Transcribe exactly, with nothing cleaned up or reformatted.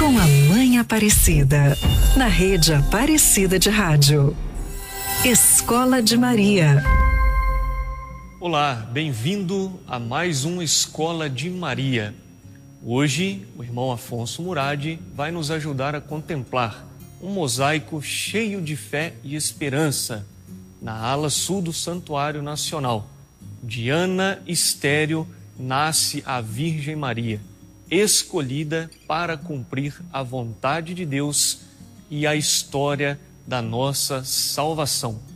com a Mãe Aparecida, na Rede Aparecida de Rádio. Escola de Maria. Olá, bem-vindo a mais uma Escola de Maria. Hoje, o irmão Afonso Murad vai nos ajudar a contemplar um mosaico cheio de fé e esperança na ala sul do Santuário Nacional. De Ana Estéreo nasce a Virgem Maria, escolhida para cumprir a vontade de Deus e a história da nossa salvação.